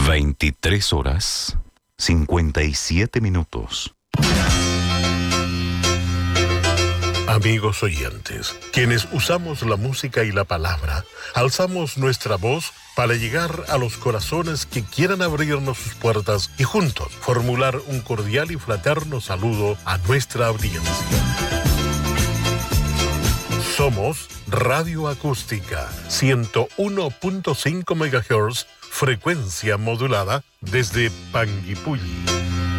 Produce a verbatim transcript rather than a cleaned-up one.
veintitrés horas, cincuenta y siete minutos. Amigos oyentes, quienes usamos la música y la palabra, alzamos nuestra voz para llegar a los corazones que quieran abrirnos sus puertas y juntos formular un cordial y fraterno saludo a nuestra audiencia. Somos Radio Acústica, ciento uno punto cinco megahertz, frecuencia modulada desde Panguipulli.